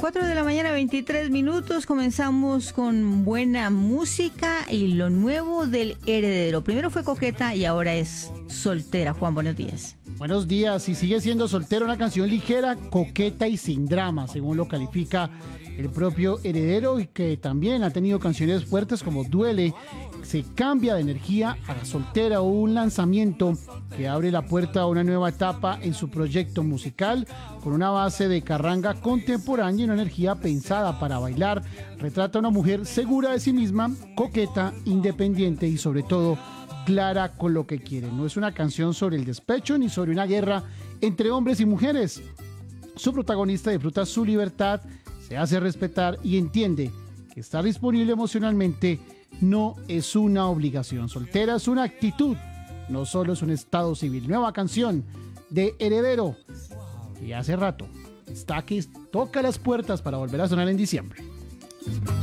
4 de la mañana, 23 minutos. Comenzamos con buena música y lo nuevo del Heredero. Primero fue Coqueta y ahora es Soltera. Juan, buenos días. Buenos días. Y sigue siendo Soltera, una canción ligera, coqueta y sin drama, según lo califica el propio Heredero, y que también ha tenido canciones fuertes como Duele, Se cambia de energía a Soltera, un lanzamiento que abre la puerta a una nueva etapa en su proyecto musical, con una base de carranga contemporánea y una energía pensada para bailar. Retrata a una mujer segura de sí misma, coqueta, independiente y sobre todo clara con lo que quiere. No es una canción sobre el despecho ni sobre una guerra entre hombres y mujeres. Su protagonista disfruta su libertad, se hace respetar y entiende que estar disponible emocionalmente no es una obligación. Soltera es una actitud, no solo es un estado civil. Nueva canción de Heredero, que hace rato está aquí, toca las puertas para volver a sonar en diciembre.